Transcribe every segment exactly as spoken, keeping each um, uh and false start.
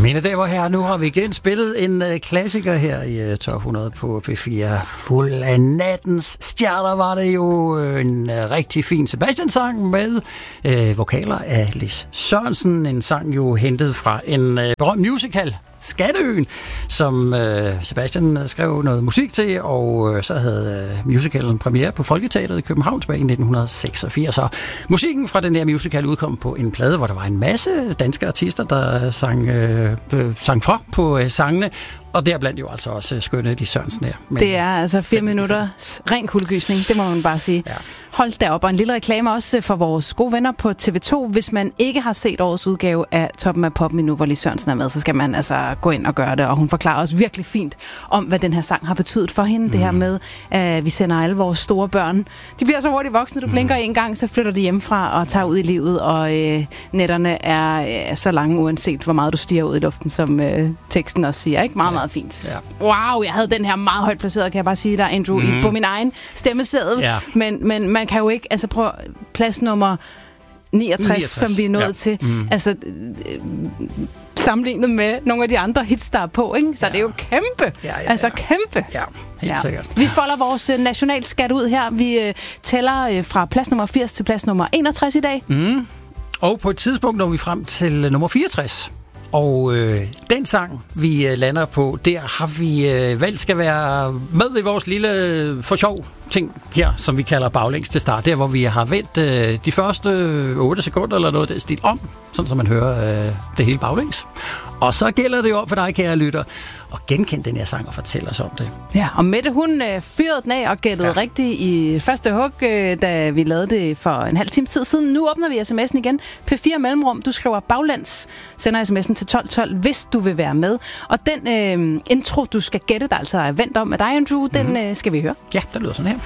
Mine damer og herrer, nu har vi igen spillet en uh, klassiker her i uh, Top hundrede på P fire. Fuld af nattens stjerner var det jo uh, en uh, rigtig fin Sebastian-sang med uh, vokaler af Lis Sørensen. En sang jo hentet fra en uh, berømt musical, Skatteøen, som øh, Sebastian skrev noget musik til, og øh, så havde øh, musicalen premiere på Folketeatret i København tilbage i nitten seksogfirs. Og musikken fra den her musical udkom på en plade, hvor der var en masse danske artister, der sang, øh, øh, sang fra på øh, sangene, og deriblandt jo altså også skønne Lis Sørensen her. Men, det er altså fire minutter ren kuldegysning, det må man bare sige. Ja. Hold da op, og en lille reklame også for vores gode venner på T V to. Hvis man ikke har set årets udgave af Toppen af Poppen endnu, hvor Lis Sørensen er med, så skal man altså gå ind og gøre det, og hun forklarer også virkelig fint om, hvad den her sang har betydet for hende. Mm. Det her med, at vi sender alle vores store børn. De bliver så hurtigt voksne, du blinker mm. en gang, så flytter de hjemmefra og tager ud i livet, og øh, netterne er øh, så lange, uanset hvor meget du stiger ud i luften, som øh, teksten også siger. Ikke? Meget, ja. meget fint. Ja. Wow, jeg havde den her meget højt placeret, kan jeg bare sige dig, Andrew, mm. på min egen stemmeseddel. Ja. Men, men man kan jo ikke, altså prøv plads nummer niogtres, niogtres. Som vi er nået ja. til, mm. altså øh, sammenlignet med nogle af de andre hits, der er på, ikke? Så ja. det er jo kæmpe. Ja, ja, ja. Altså kæmpe. Ja, helt ja. sikkert. Vi folder vores øh, nationalskat ud her. Vi øh, tæller øh, fra plads nummer firs til plads nummer enogtres i dag. Mm. Og på et tidspunkt når vi frem til øh, nummer fireogtres. Og øh, den sang, vi øh, lander på, der har vi øh, valgt skal være med i vores lille øh, for sjov ting her, som vi kalder baglæns til start. Der, hvor vi har vendt øh, de første otte sekunder eller noget af den stil om, sådan så man hører øh, det hele baglæns. Og så gælder det jo om for dig, kære lytter, at genkende den her sang og fortælle os om det. Ja, og Mette, hun øh, fyrede den af og gættede ja. rigtigt i første hug, øh, da vi lavede det for en halv time tid siden. Nu åbner vi sms'en igen. P fire mellemrum, du skriver baglæns, sender sms'en til tolv tolv, hvis du vil være med. Og den øh, intro, du skal gætte, der altså er vendt om af dig, Andrew, den mm-hmm. øh, skal vi høre. Ja, det lyder sådan her.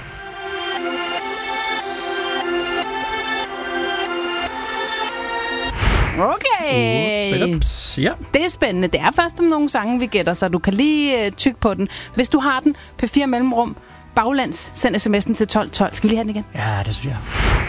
Okay. Uh, ja. Det er spændende. Det er først om nogle sange, vi gætter, så du kan lige uh, tykke på den. Hvis du har den, P fire mellemrum, baglands, send sms'en til tolv tolv. Skal vi lige have den igen? Ja, det synes jeg.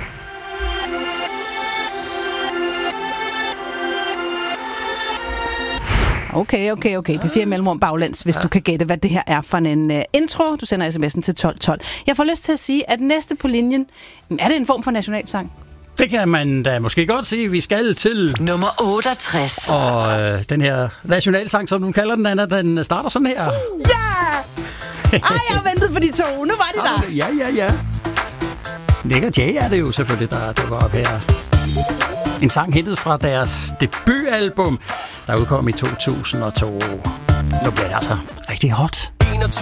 Okay, okay, okay. P fire mellemrum baglands, hvis ja. du kan gætte, hvad det her er for en uh, intro. Du sender sms'en til tolv tolv. Jeg får lyst til at sige, at næste på linjen, er det en form for nationalsang? Det kan man da måske godt sige. Vi skal til nummer otteogtres. Og øh, den her nationalsang, som du kalder den, Anna, den starter sådan her. Ja! Ej, jeg har ventet på de to. Nu var de der. Ja, ja, ja. Nick og Jay er det jo selvfølgelig, der dukker op her. En sang hentet fra deres debutalbum, der udkom i to tusind og to. Nu bliver det altså rigtig hot.